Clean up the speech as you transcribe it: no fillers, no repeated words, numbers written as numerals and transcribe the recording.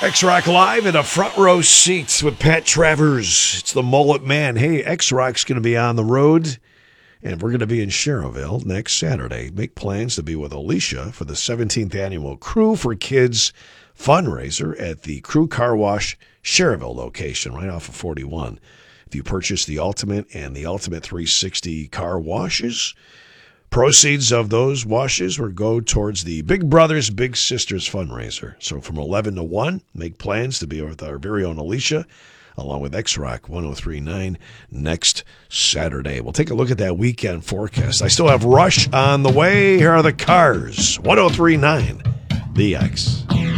X-Rock Live in a front row seats with Pat Travers. It's the Mullet Man. Hey, X-Rock's going to be on the road, and we're going to be in Cherville next Saturday. Make plans to be with Alicia for the 17th annual Crew for Kids fundraiser at the Crew Car Wash Cherville location right off of 41. If you purchase the Ultimate and the Ultimate 360 car washes, proceeds of those washes will go towards the Big Brothers Big Sisters fundraiser. So from 11 to 1, make plans to be with our very own Alicia, along with X-Rock 1039 next Saturday. We'll take a look at that weekend forecast. I still have Rush on the way. Here are the Cars. 1039 The X.